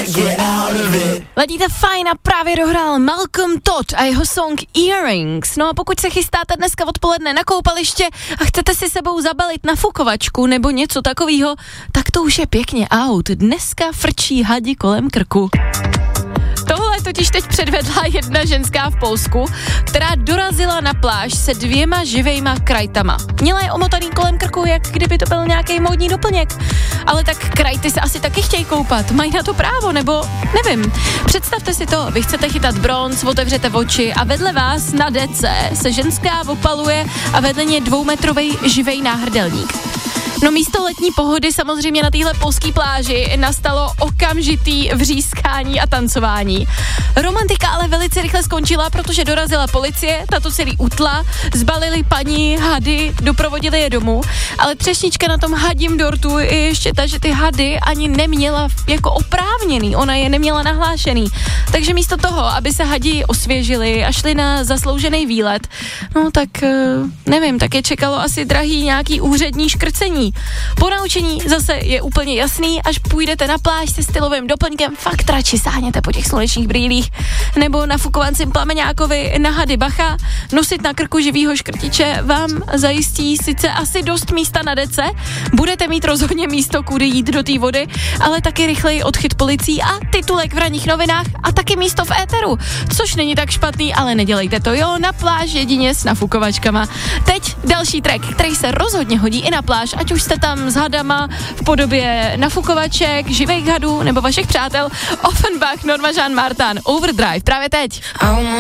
Ladíte fajn a právě dohrál Malcolm Todd a jeho song Earrings. No a pokud se chystáte dneska odpoledne na koupaliště a chcete si sebou zabalit nafukovačku nebo něco takového, tak to už je pěkně out. Dneska frčí hadi kolem krku. Tohle totiž teď předvedla jedna ženská v Polsku, která dorazila na pláž se 2 živejma krajtama. Měla je omotaný kolem krku, jak kdyby to byl nějaký módní doplněk. Ale tak krajty se asi taky chtějí koupat. Mají na to právo, nebo nevím. Představte si to, vy chcete chytat bronz, otevřete oči a vedle vás na dece se ženská opaluje a vedle ní 2metrovej živej náhrdelník. No místo letní pohody samozřejmě na téhle polské pláži nastalo okamžitý vřískání a tancování. Romantika ale velice rychle skončila, protože dorazila policie, ta to celý utla, zbalili paní hady, doprovodili je domů, ale třešnička na tom hadím dortu je ještě ta, že ty hady ani neměla jako oprávněný, ona je neměla nahlášený. Takže místo toho, aby se hadi osvěžili a šli na zasloužený výlet, no tak nevím, tak je čekalo asi drahý nějaký úřední škrcení. Po naučení zase je úplně jasný, až půjdete na pláž se stylovým doplňkem, fakt radši sáhněte po těch slunečních brýlích, nebo na fukovancím plameňákovi na hady bacha, nosit na krku živýho škrtiče vám zajistí sice asi dost místa na dece, budete mít rozhodně místo, kudy jít do té vody, ale taky rychleji odchyt policií a titulek v ranních novinách a taky místo v éteru, což není tak špatný, ale nedělejte to, jo, na pláž jedině s nafukovačkama. Teď další track, který se rozhodně hodí i na pláž, ať už jste tam s hadama v podobě nafukovaček, živých hadů nebo vašich přátel. Offenbach, Norma Jean Martin, Overdrive, právě teď.